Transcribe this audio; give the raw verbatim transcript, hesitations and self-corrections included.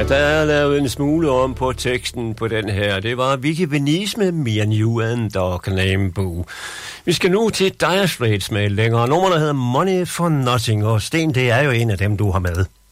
Ja, der er lavet en smule om på teksten på den her. Det var Vicky Venice med Me and You and Dog Named Boo. Vi skal nu til Dire Straits med et længere nummer, der hedder Money for Nothing. Og Sten, det er jo en af dem, du har med.